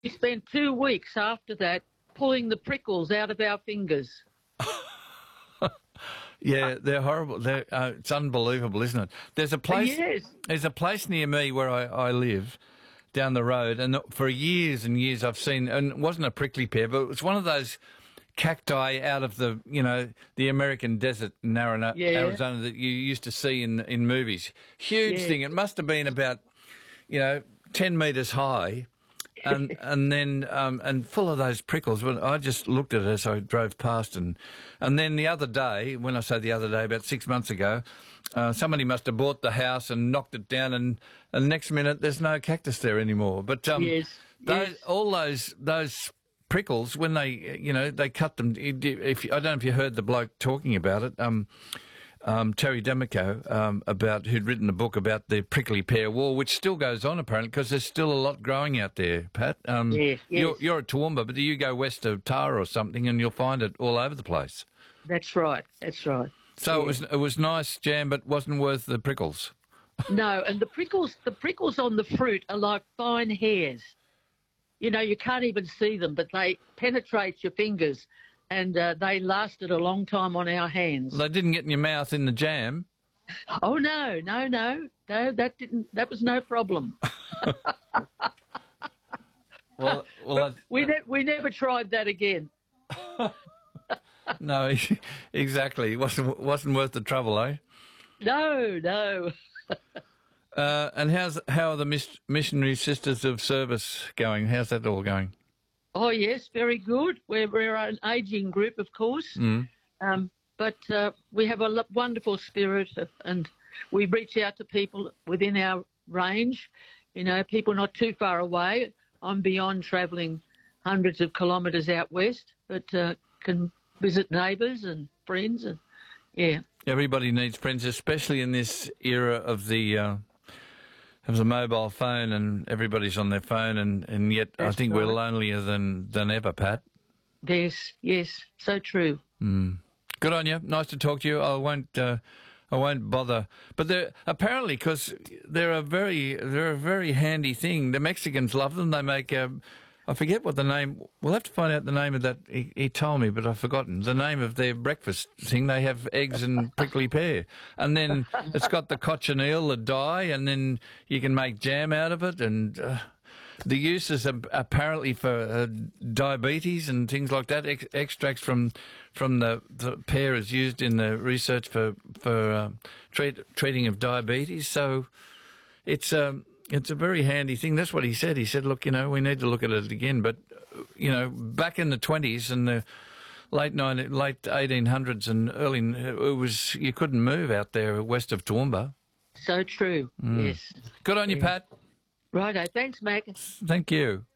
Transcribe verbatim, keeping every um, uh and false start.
We spent two weeks after that pulling the prickles out of our fingers. Yeah, they're horrible. They're, uh, it's unbelievable, isn't it? There's a place. Yes. There's a place near me where I, I live, down the road, and for years and years I've seen, and it wasn't a prickly pear, but it was one of those cacti out of the, you know, the American desert in Arizona, Yeah. Arizona that you used to see in in movies. Huge Yeah. thing. It must have been about, you know, ten metres high. and and then um, and full of those prickles. But I just looked at it as I drove past, and and then the other day, when I say the other day, about six months ago, uh, somebody must have bought the house and knocked it down, and and next minute there's no cactus there anymore. But um, Yes, those, yes. all those those prickles, when they you know they cut them. If I don't know if you heard the bloke talking about it. Um, Um, Terry Demico, um, about who'd written a book about the prickly pear war, which still goes on apparently because there's still a lot growing out there. Pat, um, Yes, yes. You're, you're at Toowoomba, but you go west of Tara or something, and you'll find it all over the place. That's right. That's right. So Yeah. it was it was nice jam, but wasn't worth the prickles. No, and the prickles, the prickles on the fruit are like fine hairs. You know, you can't even see them, but they penetrate your fingers, and uh, they lasted a long time on our hands. They didn't get in your mouth in the jam. Oh no, no, no, no, that didn't. That was no problem. Well, well, We ne- we never tried that again. no, exactly. It wasn't wasn't worth the trouble, eh? No, no. Uh, and how's how are the mis- missionary sisters of service going? How's that all going? Oh yes, very good. We're we're an ageing group, of course, Mm. um, but uh, we have a lo- wonderful spirit, uh, and we reach out to people within our range. You know, people not too far away. I'm beyond travelling hundreds of kilometres out west, but uh, can visit neighbours and friends, and yeah. Everybody needs friends, especially in this era of the uh, of the mobile phone, and everybody's on their phone, and, and yet I That's think we're right. lonelier than, than ever, Pat. Yes, yes, so true. Good on you. Nice to talk to you. I won't. Uh, I won't bother. But they're apparently because they're a very they're a very handy thing. The Mexicans love them. They make. Um, I forget what the name. We'll have to find out the name of that. He, he told me, but I've forgotten the name of their breakfast thing. They have eggs and prickly pear, and then it's got the cochineal, the dye, and then you can make jam out of it. And uh, the uses are apparently for uh, diabetes and things like that. Ex- extracts from from the, the pear is used in the research for for uh, treat, treating of diabetes. So it's um, it's a very handy thing. That's what he said. He said, look, you know, we need to look at it again. But, uh, you know, back in the twenties and the late nineteen, late eighteen hundreds and early, it was, you couldn't move out there west of Toowoomba. So true. Yes. Good on you, Pat. Righto. Thanks, Mac. Thank you.